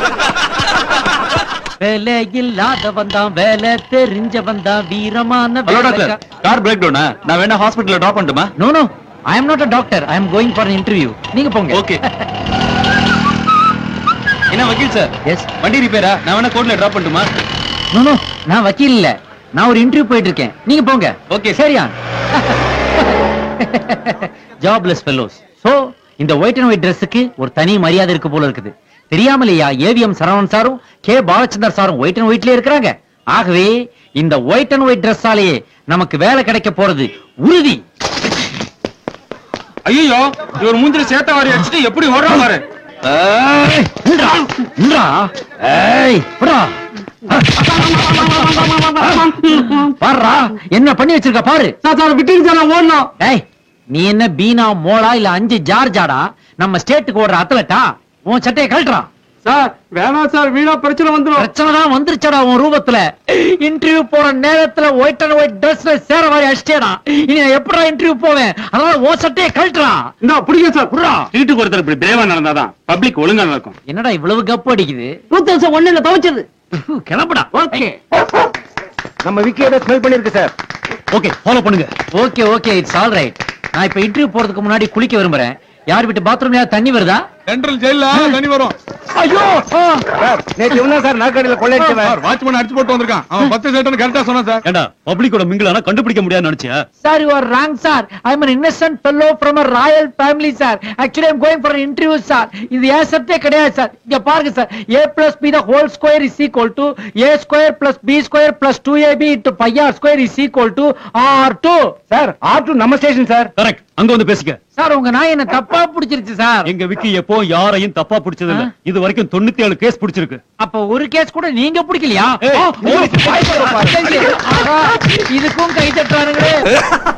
வேலை இல்லாதவன் தான், வேலை தெரிஞ்சவன் தான், வீரமான கார் பிரேக் டவுனா? நான் வேணா ஹாஸ்பிடல்ல டிராப் பண்ணட்டுமா? No no, I am not a doctor, I am going for an interview. நீங்க போங்க. ஓகே. என்ன வக்கீல் சார்? எஸ். வண்டி ரிப்பேரா? நான் வேணா கோர்ட்ல டிராப் பண்ணட்டுமா? நோ நோ, நான் வக்கீல் இல்ல, நான் ஒரு இன்டர்வியூ போயிட்டு இருக்கேன். நீங்க போங்க. ஓகே. சரியா? Jobless fellows. சோ இந்த ஒயிட் அண்ட் ஒயிட் Dressக்கு ஒரு தனி மரியாதை இருக்கு போல இருக்குது. தெரியாமலையா ஏவிஎம் சரவணன் சாரும் கே பாலச்சந்தர் சாரும் ஒயிட் அண்ட் ஒயிட்லயே இருக்கிறாங்க. ஆகவே இந்த ஒயிட் அண்ட் ஒயிட் Dressஆலேயே நமக்கு வேலை கிடைக்க போறது உறுதி. ஐயோ, இவர் மூஞ்சில சேத்த வாரி அடிச்சிட்டு எப்படி ஓடுறான் பாரு. என்ன பண்ணி வச்சிருக்க பாரு. ஓடணும். நீ என்ன பீனா மோளா இல்ல 5 ஜார்ஜாடா? நம்ம ஸ்டேட்டுக்கு ஓடுற அத்லட்டா? உன் சட்டையை கழட்டுறான். சார் வேணாம் சார், வீணா பிரச்சனை வந்துடும். பிரச்சனை தான் வந்துருச்சடா உன் ரூபத்துல. இன்டர்வியூ போற நேரத்துல ஒயிட் அண்ட் ஒயிட் Dressல சேர மாதிரி அடிச்சேடா. இனி நான் எப்படா இன்டர்வியூ போவேன்? அதனால உன் சட்டையை கழட்டுறான். இந்த புடிங்க சார், புறா. வீட்டுக்கு ஒருத்தர் இப்படி பிரேவா நடந்தாதான் பப்ளிக் ஒழுங்கா நடக்கும். என்னடா இவ்வளவு கப்பு அடிக்குது? 2001ல துவைச்சது. கிளம்புடா. ஓகே. நம்ம விக்கியோட ஸ்மெல் பண்ணிருக்கு சார். ஓகே, ஃபாலோ பண்ணுங்க. Okay okay, it's all right. நான் இப்ப இன்டர்வியூ போறதுக்கு முன்னாடி குளிக்க விரும்புறேன். யார் வீட்டு பாத்ரூம்ல தண்ணி வருதா? சென்ட்ரல் ஜெயில்ல தண்ணி வரும். ஐயோ சார், நேத்து இவனா சார் நாற்காலியில கொள்ளையடிச்சவன். சார், வாட்ச்மேன் அடிச்சு போட்டு வந்திருக்கான். அவன் 10 செகண்ட் கரெக்ட்டா சொன்னான் சார். ஏண்டா பப்ளிக்கோட மிங்கிளானா கண்டுபிடிக்க முடியாதுன்னு நினைச்சியா? Sir, you are wrong sir. I am an innocent fellow from a royal family sir. Actually I am going for an interview sir. இது ஏன் சட்டே கிடையாது சார். இங்க பாருங்க sir, a plus b the whole square is equal to a square plus b square plus 2ab into pi r square is equal to r2. Sir, R2 நம்ம station sir. Correct. அங்க வந்து பேசிக்க. Sir, உங்க நாய் என்ன தப்பா பிடிச்சிருச்சு sir. எங்க விக்கி எப்போ யாரையும் தப்பா பிடிச்சது இல்ல. இது வரைக்கும் 97 கேஸ் பிடிச்சிருக்கு. அப்ப ஒரு கேஸ் கூட நீங்க பிடிக்கலையா? ஏய், இதுக்கும் கை தட்டுறானுங்களே.